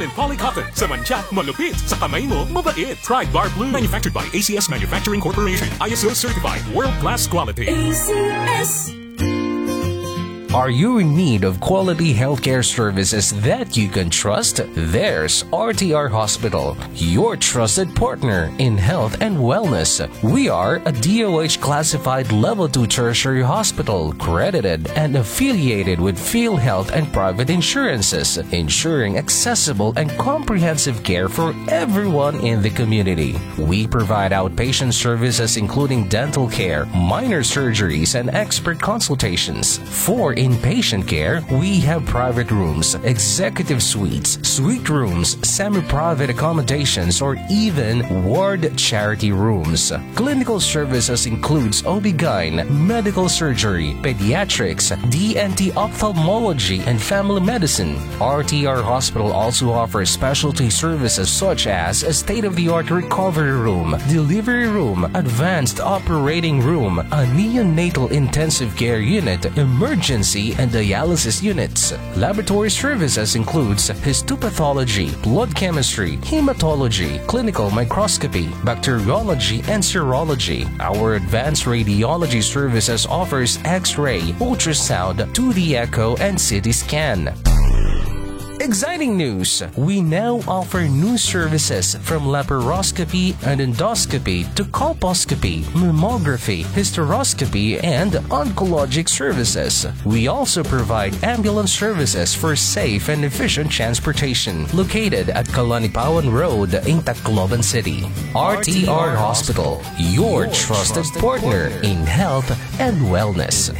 Polycotton. Sa mantsa, malupit. Sa kamay mo, mabait. Pride Bar Blue. Manufactured by ACS Manufacturing Corporation. ISO certified. World-class quality. ACS. Are you in need of quality healthcare services that you can trust? There's RTR Hospital, your trusted partner in health and wellness. We are a DOH classified level 2 tertiary hospital, credited and affiliated with PhilHealth and private insurances, ensuring accessible and comprehensive care for everyone in the community. We provide outpatient services including dental care, minor surgeries, and expert consultations. For inpatient care, we have private rooms, executive suites, suite rooms, semi-private accommodations, or even ward charity rooms. Clinical services includes OB-GYN, medical surgery, pediatrics, DNT ophthalmology, and family medicine. RTR Hospital also offers specialty services such as a state-of-the-art recovery room, delivery room, advanced operating room, a neonatal intensive care unit, emergency and dialysis units. Laboratory services includes histopathology, blood chemistry, hematology, clinical microscopy, bacteriology, and serology. Our advanced radiology services offers X-ray, ultrasound, 2D echo, and CT scan. Exciting news! We now offer new services from laparoscopy and endoscopy to colposcopy, mammography, hysteroscopy, and oncologic services. We also provide ambulance services for safe and efficient transportation, located at Kalanipawan Road in Tacloban City. RTR Hospital, your trusted partner in health and wellness.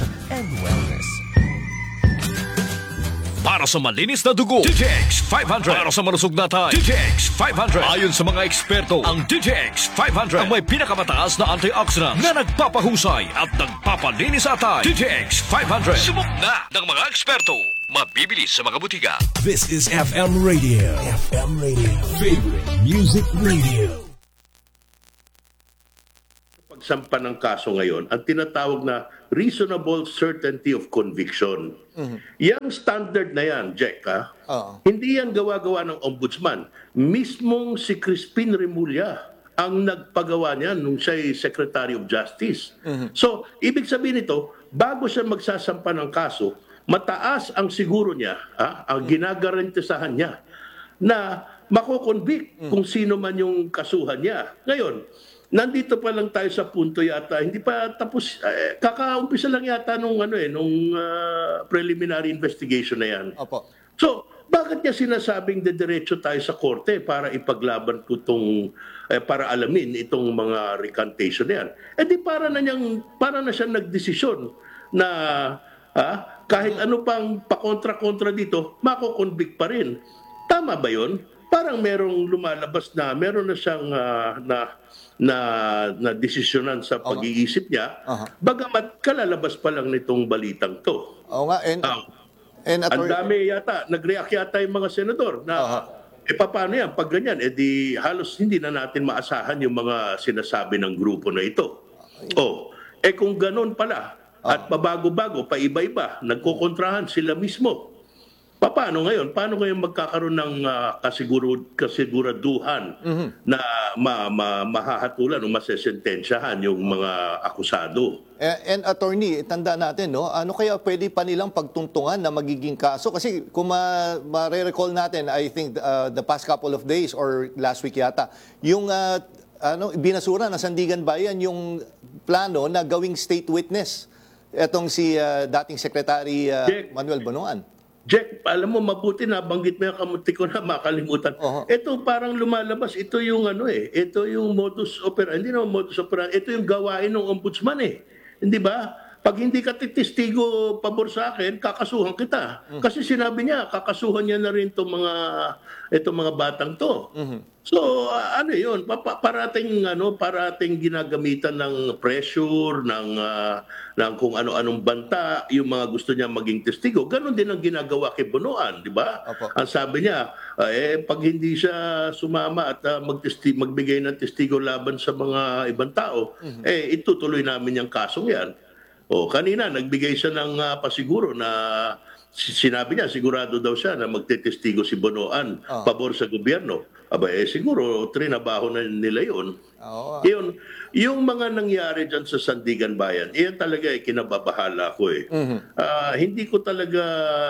Para sa malinis na dugo, DTX 500. Para sa malusog na tayo, DTX 500. Ayon sa mga eksperto, ang DTX 500 ang may pinakamataas na antioxidant na nagpapahusay at nagpapalinis sa tayo. DTX 500. Subok na ng mga eksperto. Mabibili sa mga butika. This is FM Radio. FM Radio. Favorite Music Radio. Pagsampa ng kaso ngayon, ang tinatawag na reasonable certainty of conviction. Yang standard na yan, Jack, hindi yan gawa-gawa ng ombudsman. Mismong si Crispin Remulla ang nagpagawa niyan nung siya'y Secretary of Justice. So, ibig sabihin nito, bago siya magsasampa ng kaso, mataas ang siguro niya, ang ginagarantisahan niya, na makokonvict kung sino man yung kasuhan niya. Ngayon, nandito pa lang tayo sa punto yata, hindi pa tapos, kakaumpisa lang yata nung preliminary investigation na yan. Opo. So, bakit niya sinasabing dediretso tayo sa korte para ipaglaban ko para alamin itong mga recantation na yan? Eh di para na siya nagdesisyon na kahit ano pang pakontra-kontra dito, makokonvict pa rin. Tama ba yun? Parang merong lumalabas na, meron na siyang na desisyonan sa pag-iisip niya, bagamat kalalabas pa lang nitong balitang to. Oo nga, ang dami yata, nag-react yata yung mga senador na, paano yan? Pag ganyan, di halos hindi na natin maasahan yung mga sinasabi ng grupo na ito. Kung ganun pala, at pabago-bago, paiba-iba, nagkokontrahan sila mismo. Paano ngayon? Paano ngayon magkakaroon ng kasiguraduhan na mahahatulan o masesentensyahan yung mga akusado? And attorney, tanda natin, no? Ano kaya pwede pa nilang pagtuntungan na magiging kaso? Kasi kung ma-recall natin, I think the past couple of days or last week yata, yung binasura na Sandigan Bayan yung plano na gawing state witness. Etong si dating Secretary Manuel Bonoan. Jack, alam mo, mabuti na banggit mo yung kamunti ko na makalimutan. Ito parang lumalabas, ito yung ito yung modus operandi, hindi na modus operandi, ito yung gawain ng ombudsman Hindi ba? Pag hindi ka testigo pabor sa akin, kakasuhan kita. Kasi sinabi niya, kakasuhan niya na rin itong mga batang to. So, yun, parating ginagamitan ng pressure, ng kung ano-anong banta, yung mga gusto niya maging testigo. Ganon din ang ginagawa kay Bonoan, di ba? Ang sabi niya, pag hindi siya sumama at magbigay ng testigo laban sa mga ibang tao, itutuloy namin yung kasong yan. Kanina, nagbigay siya ng pasiguro na sinabi niya, sigurado daw siya na magtetestigo si Bonoan pabor sa gobyerno. Aba, siguro, trinabaho na nila yun. Yun, yung mga nangyari dyan sa Sandigan Bayan, iyan talaga kinababahala ko eh. Hindi ko talaga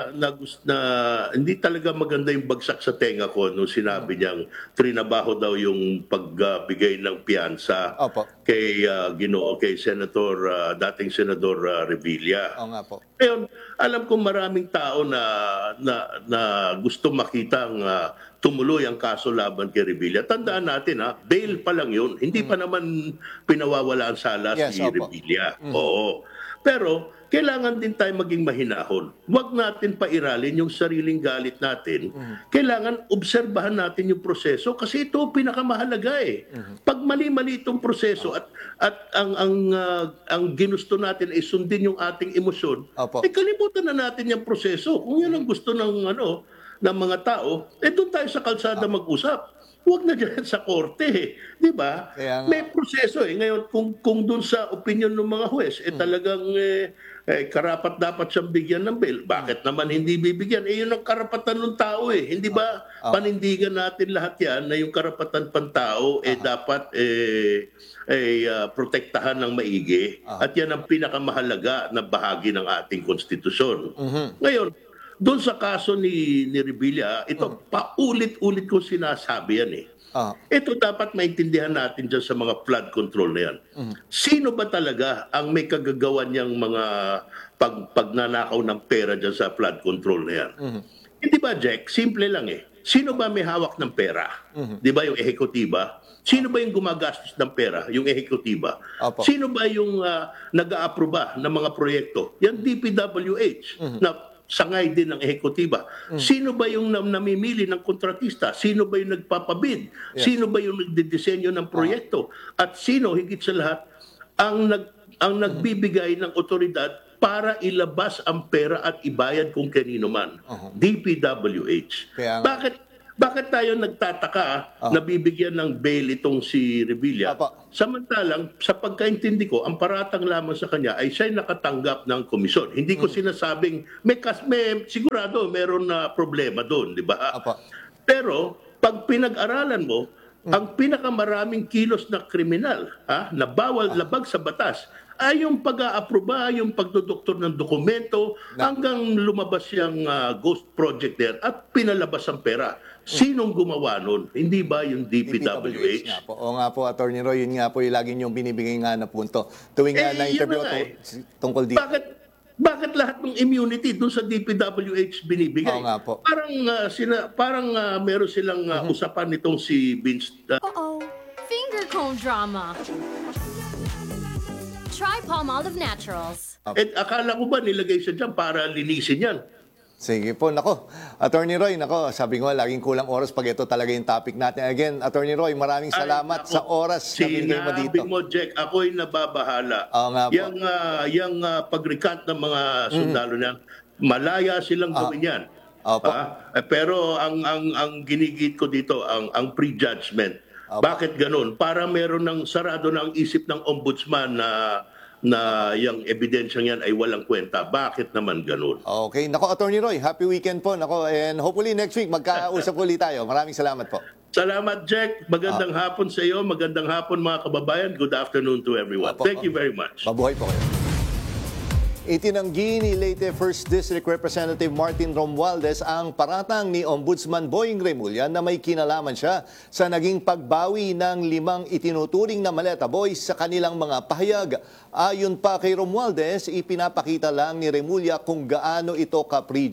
hindi talaga maganda yung bagsak sa tenga ko nung sinabi niyang trinabaho daw yung pagbigay ng piyansa kay kay dating Senador Revilla. Oo nga po. Ngayon, alam ko maraming tao na gusto makitang tumuloy ang kaso laban kay Revilla. Tandaan natin bail pa lang yun. Hindi pa naman pinawawala ang sala si Revilla. Oo. Pero kailangan din tayo maging mahinahon. Huwag natin pairalin yung sariling galit natin. Kailangan obserbahan natin yung proseso kasi ito pinakamahalaga eh. Pag mali-mali itong proseso at ang ginusto natin ay sundin yung ating emosyon, kalimutan na natin yung proseso. Kung yun ang gusto ng mga tao, doon tayo sa kalsada mag-usap. Huwag na dyan sa korte. Di ba? May proseso eh. Ngayon, kung doon sa opinion ng mga huwes, talagang karapat dapat siyang bigyan ng bail. Bakit naman hindi bibigyan? Yun ang karapatan ng tao eh. Hindi ba panindigan natin lahat yan na yung karapatan pantao dapat protektahan ng maigi. At yan ang pinakamahalaga na bahagi ng ating konstitusyon. Ngayon, doon sa kaso ni Revilla, ito paulit-ulit ko sinasabi yan eh. Ito dapat maintindihan natin dyan sa mga flood control na yan. Sino ba talaga ang may kagagawan niyang mga pagnanakaw ng pera dyan sa flood control na yan? Hindi ba, Jack? Simple lang eh. Sino ba may hawak ng pera? Di ba yung ehekutiba? Sino ba yung gumagastos ng pera? Yung ehekutiba. Sino ba yung nag-aaproba ng mga proyekto? Yan DPWH na sangay din ng ehekutiba. Sino ba yung namimili ng kontratista? Sino ba yung nagpapabid? Sino ba yung nagdidisenyo ng proyekto? At sino, higit sa lahat, ang nagbibigay ng otoridad para ilabas ang pera at ibayad kung kanino man? DPWH. Bakit tayo nagtataka na bibigyan ng bail itong si Revilla? Samantalang, sa pagkaintindi ko, ang paratang lamang sa kanya ay siya'y nakatanggap ng komisyon. Hindi ko sinasabing, sigurado meron na problema doon, di ba? Pero, pag pinag-aralan mo, ang pinakamaraming kilos na kriminal na bawal labag sa batas ay yung pag-aaproba, yung pagdodoktor ng dokumento hanggang lumabas yung ghost project there at pinalabas ang pera. Sinong gumawa nun? Hindi ba yung DPWH? Nga po. O nga po, Attorney Roy, yun nga po yung lagi niyong binibigay nga na punto. Tuwing na-interview tungkol dito. Bakit lahat ng immunity doon sa DPWH binibigay? Oo nga po. Parang meron silang usapan nitong si Vince. Finger comb drama. Try Palmolive Naturals. Akala ko ba nilagay siya dyan para linisin yan? Sige po, nako. Attorney Roy, nako, sabi ko, laging kulang oras pag ito talaga yung topic natin. Again, Attorney Roy, maraming salamat sa oras na binigay mo dito. Sinabi mo, Jack, ako'y nababahala. Oo nga po. Yung pag-recant ng mga sundalo niyan, malaya silang gawin yan. Pero ang ginigit ko dito, ang prejudgment. Bakit ganun? Para meron ng sarado na ang isip ng ombudsman na yung ebidensyang yan ay walang kwenta. Bakit naman ganun? Okay. Nako, Attorney Roy, happy weekend po. Nako, and hopefully next week magkausap ulit tayo. Maraming salamat po. Salamat, Jack. Magandang hapon sa iyo. Magandang hapon, mga kababayan. Good afternoon to everyone. Thank you very much. Mabuhay po kayo. Itinanggi ni Leyte 1st District Representative Martin Romualdez ang paratang ni Ombudsman Boying Remulla na may kinalaman siya sa naging pagbawi ng 5 itinuturing na maleta boys sa kanilang mga pahayag. Ayon pa kay Romualdez, ipinapakita lang ni Remulla kung gaano ito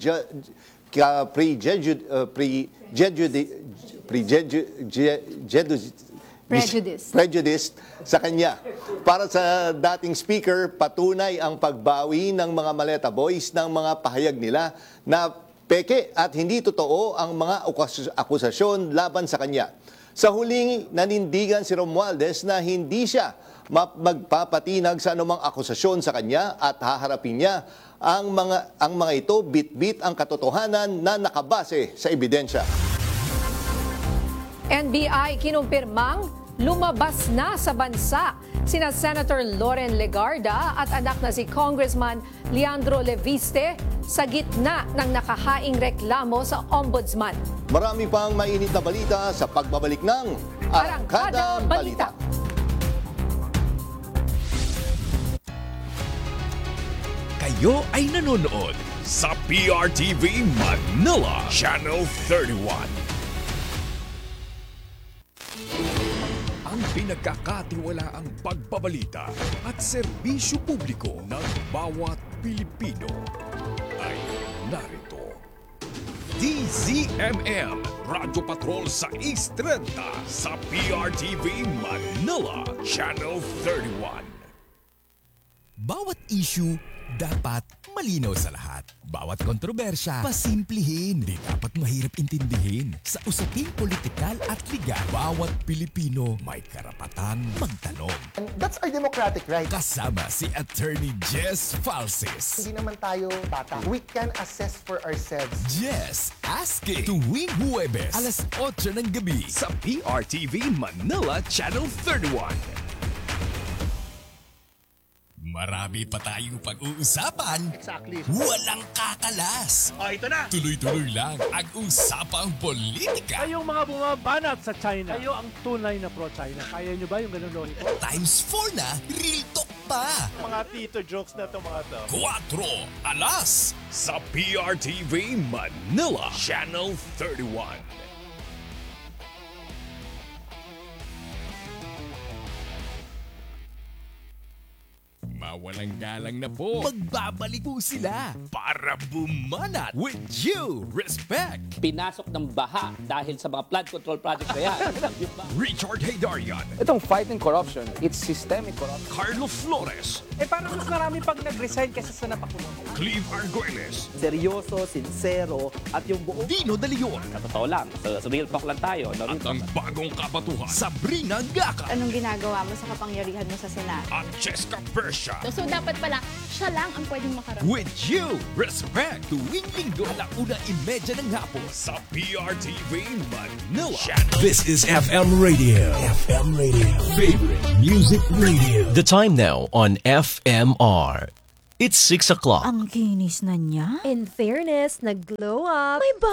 prejudiced sa kanya. Para sa dating speaker, patunay ang pagbawi ng mga maleta boys ng mga pahayag nila na peke at hindi totoo ang mga akusasyon laban sa kanya. Sa huling nanindigan si Romualdez na hindi siya magpapatinag sa anumang akusasyon sa kanya at haharapin niya ang mga ito bit-bit ang katotohanan na nakabase sa ebidensya. NBI kinumpirmang lumabas na sa bansa sina Senator Loren Legarda at anak na si Congressman Leandro Leviste sa gitna ng nakahaing reklamo sa ombudsman. Marami pang mainit na balita sa pagbabalik ng Arangkada Balita. Kayo ay nanonood sa PRTV Manila Channel 31. Ang pinagkakatiwalaang pagbabalita at serbisyo publiko ng bawat Pilipino ay narito. DZMM Radyo Patrol sa East 30 sa PRTV Manila Channel 31. Bawat issue dapat malinaw sa lahat. Bawat kontrobersya, pasimplihin. Di dapat mahirap intindihin. Sa usaping politikal at legal, bawat Pilipino may karapatang magtanong. And that's our democratic right. Kasama si Attorney Jess Falsis. Hindi naman tayo bata. We can assess for ourselves. Jess Asking. Tuwing Huwebes, alas 8 ng gabi Sa PRTV Manila Channel 31. Marami pa tayong pag-uusapan. Exactly. Walang kakalas. Ito na! Tuloy-tuloy lang ang usapang politika. Kayong mga bumabanat sa China, kayo ang tunay na pro-China. Kaya nyo ba yung ganun lolito? Times 4 na, real talk pa. Mga tito jokes na itong mga to. 4 alas. Sa PRTV Manila Channel 31. Mawalang galang na po. Magbabalik po sila para bumanat with due respect. Pinasok ng baha dahil sa mga flood control project na yan. Richard Haydarian, Itong fighting corruption, it's systemic corruption. Carlo Flores, Parang mas marami pag nag-resign kaysa sa napakulong. Cleve Arguelles, Seryoso, sincero, at yung buong Dino De Leon, Sa totoo lang, sa real talk lang tayo. No? at ang bagong kabatuhan, Sabrina Gaca, Anong ginagawa mo sa kapangyarihan mo sa Senado? at Jessica Persia. So dapat pala, siya lang ang pwedeng makaroon. With you, respect, Tuwing linggo, 1:30 ng hapon. sa PRTV Manila Channel. This is FM Radio. FM Radio. Favorite music radio. The time now on FMR. It's 6 o'clock. Ang kinis na niya. In fairness, nag-glow up. May